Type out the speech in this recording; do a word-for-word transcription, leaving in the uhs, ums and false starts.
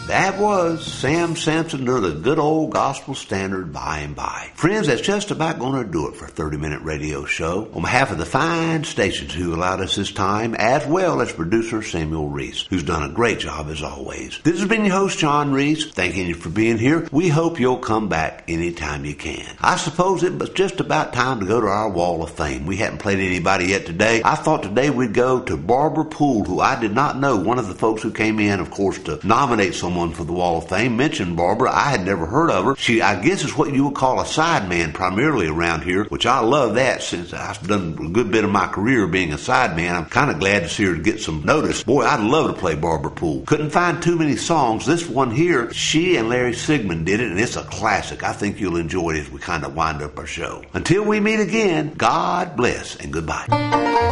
That was Sam Sampson or the good old gospel standard By and By. Friends, that's just about going to do it for a thirty-minute radio show. On behalf of the fine stations who allowed us this time, as well as producer Samuel Reese, who's done a great job as always. This has been your host, John Reese, thanking you for being here. We hope you'll come back anytime you can. I suppose it was just about time to go to our Wall of Fame. We hadn't played anybody yet today. I thought today we'd go to Barbara Poole, who I did not know, one of the folks who came in, of course, to nominate someone for the Wall of Fame. Mentioned Barbara. I had never heard of her. She, I guess, is what you would call a sideman primarily around here, which I love that since I've done a good bit of my career being a sideman. I'm kind of glad to see her get some notice. Boy, I'd love to play Barbara Poole. Couldn't find too many songs. This one here, she and Larry Sigmund did it, and it's a classic. I think you'll enjoy it as we kind of wind up our show. Until we meet again, God bless and goodbye.